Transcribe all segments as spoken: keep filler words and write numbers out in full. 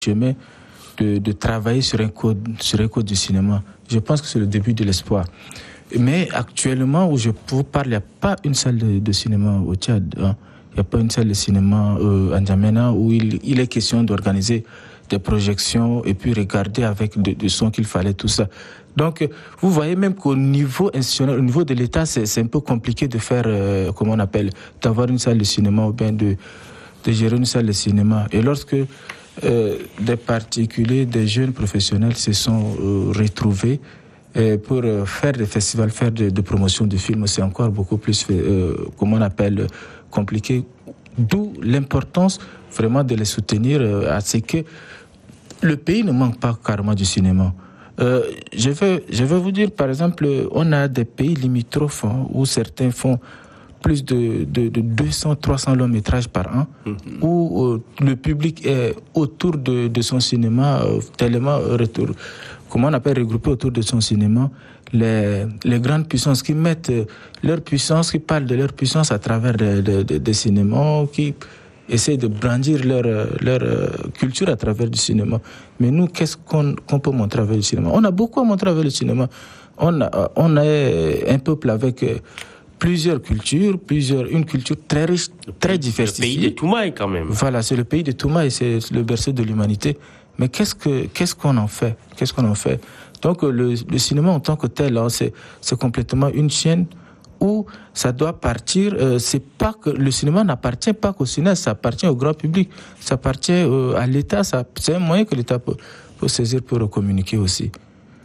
chemin de, de travailler sur un code, sur un code du cinéma. Je pense que c'est le début de l'espoir. Mais actuellement, où je vous parle, il n'y a pas une salle de, de cinéma au Tchad. Hein. Il n'y a pas une salle de cinéma euh, à N'Djamena où il, il est question d'organiser des projections et puis regarder avec de, de son qu'il fallait, tout ça. Donc, vous voyez même qu'au niveau institutionnel, au niveau de l'État, c'est, c'est un peu compliqué de faire, euh, comment on appelle, d'avoir une salle de cinéma ou bien de, de gérer une salle de cinéma. Et lorsque euh, des particuliers, des jeunes professionnels se sont euh, retrouvés euh, pour euh, faire des festivals, faire de, de promotion de films, c'est encore beaucoup plus, euh, comment on appelle, compliqué. D'où l'importance vraiment de les soutenir euh, à ce que le pays ne manque pas carrément du cinéma. Euh, je veux, je veux vous dire, par exemple, on a des pays limitrophes hein, où certains font plus de, de, de deux cents, trois cents longs métrages par an, mm-hmm. où euh, le public est autour de, de son cinéma, euh, tellement retour, comment on appelle, regroupé autour de son cinéma, les, les grandes puissances qui mettent euh, leur puissance, qui parlent de leur puissance à travers des de, de, de cinémas, qui essaient de brandir leur, leur culture à travers du cinéma. Mais nous, qu'est-ce qu'on, qu'on peut montrer avec le cinéma? On a beaucoup à montrer avec le cinéma. On a, on a un peuple avec plusieurs cultures, plusieurs, une culture très riche, très diversifiée. Le pays de Toumaï, quand même. Voilà, c'est le pays de Toumaï, c'est le berceau de l'humanité. Mais qu'est-ce, que, qu'est-ce qu'on en fait? Qu'est-ce qu'on en fait? Donc, le, le cinéma en tant que tel, hein, c'est, c'est complètement une chaîne où ça doit partir, euh, c'est pas que le cinéma n'appartient pas qu'au cinéaste, ça appartient au grand public, ça appartient euh, à l'État, ça, c'est un moyen que l'État peut, peut saisir pour communiquer aussi.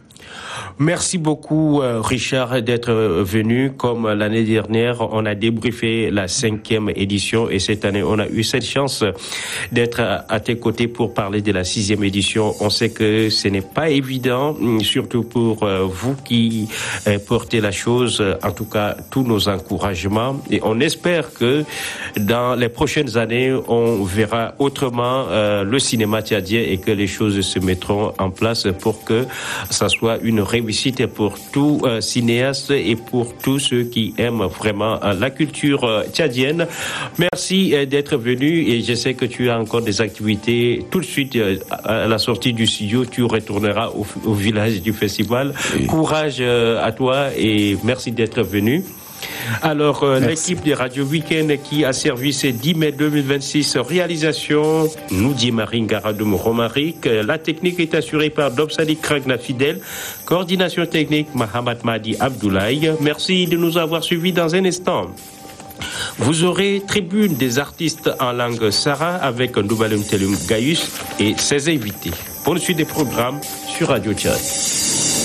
Merci beaucoup, Richard, d'être venu. Comme l'année dernière, on a débriefé la cinquième édition et cette année, on a eu cette chance d'être à tes côtés pour parler de la sixième édition. On sait que ce n'est pas évident, surtout pour vous qui portez la chose. En tout cas, tous nos encouragements. Et on espère que dans les prochaines années, on verra autrement le cinéma tchadien et que les choses se mettront en place pour que ça soit une réussite pour tout euh, cinéaste et pour tous ceux qui aiment vraiment euh, la culture euh, tchadienne. Merci euh, d'être venu et je sais que tu as encore des activités. Tout de suite, euh, à la sortie du studio, tu retourneras au, au village du festival. Oui. Courage euh, à toi et merci d'être venu. Alors, euh, l'équipe de Radio Week-end qui a servi ce dix mai deux mille vingt-six, réalisation, nous dit Marine Garadoum Romaric. La technique est assurée par Dobsadi Kragna Fidel. Coordination technique, Mahamad Mahdi Abdoulaye. Merci de nous avoir suivis dans un instant. Vous aurez tribune des artistes en langue Sara avec Ndoubalum Telum Gaius et ses invités. Bonne suite des programmes sur Radio Tchad.